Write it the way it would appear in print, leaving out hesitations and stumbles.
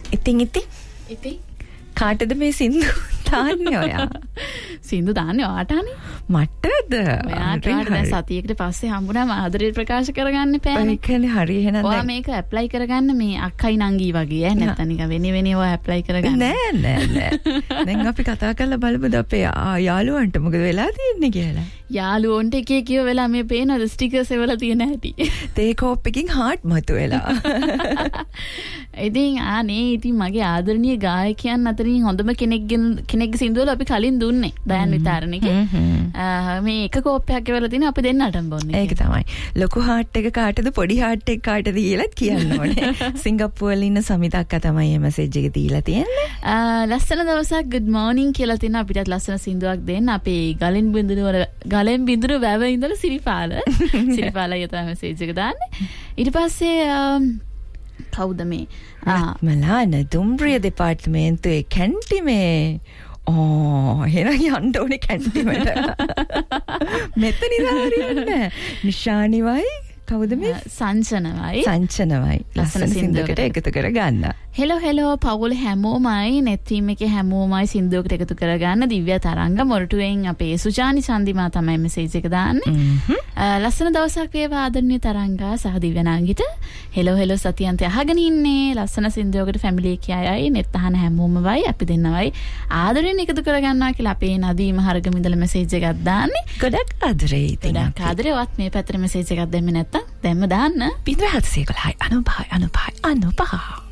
ඉතින් කාටද මේ සින්දු දාන්නේ ඔයා? සින්දු දාන්නේ ඔයාටනේ. මටද? ඔයාට දැන් සතියකට පස්සේ හම්බුනම ආදරේ ප්‍රකාශ කරගන්න එපානේ. ඒ කියන්නේ හරි එහෙනම් ඔයා මේක ඇප්ලයි කරගන්න මේ අක්කයි නංගී වගේ නැත්නම් නිකන් වෙන ඔයා ඇප්ලයි කරගන්න. නෑ. දැන් අපි කතා කරලා බලමුද අපේ යාළුවන්ට මොකද වෙලා තියෙන්නේ කියලා. යාළුවන්ට එක එක වෙලා මේ පේනද ස්ටිකර්ස් එවලා තියෙන හැටි. තේ කෝප් එකකින් හાર્ට් මතුවෙලා. ඉතින් මගේ ආදරණීය ගායකයන් අතරින් හොඳම කෙනෙක්ගේ සින්දුවල අපි කලින් දුන්නේ දයන් විතරණේගේ. මේ එක කෝප්පයක් එවලා තියෙන අපි දෙන්නටම බොන්නේ. ඒක තමයි. ලොකු හાર્ට් එක කාටද පොඩි හાર્ට් එක කාටද කියලා කියන්න ඕනේ. සිංගප්පූරුවල ඉන්න සමිතක්කා තමයි මේ මැසේජ් එක දීලා තියෙන්නේ. ලස්සන දවසක් good morning කියලා තියෙන අපිටත් ලස්සන සින්දුවක් දෙන්න. අපේ ගලෙන් බිඳුරු වැව ඉඳලා සිරිපාලයි තමයි මැසේජ් එක දාන්නේ. ඊට පස්සේ කවුද මේ මලාන දුම්රිය දෙපාර්තමේන්තුවේ කැන්ටිමේ එහෙනම් යන්න ඕනේ කැන්ටිමට. මෙතන ඉඳලා නිශානිවයි කවුද මේ සංචනවයි ලස්සන සින්දුවකට එකතු කරගන්න. හෙලෝ පවුල හැමෝමයි නෙට්වීම් එකේ හැමෝමයි සින්දුවකට එකතු කරගන්න. දිව්‍ය තරංග මොරටුවෙන් අපේ සුජානි චන්දිමා තමයි මෙසේජ් එක දාන්නේ. ලස්සන දවසක් වේවා ආදරණීය තරංගා සහ දිව්‍යනාංගිට. හෙලෝ සතියන්ත අහගෙන ඉන්නේ ලස්සන සින්දුවකට ෆැමිලි එකේ අයයි නෙත් අහන හැමෝමයි අපි දෙන්නවයි ආදරෙන් එකතු කරගන්නවා කියලා අපේ නදීම හරගම ඉඳලා මෙසේජ් එකක් දාන්නේ. ගොඩක් ආදරේ ඉතින්. ගොඩක් ආදරේවත් මේ පැත්තට මෙසේජ් එකක් දැම්මේ නැත්තම් දැම්ම දාන්න. 711 95 95 95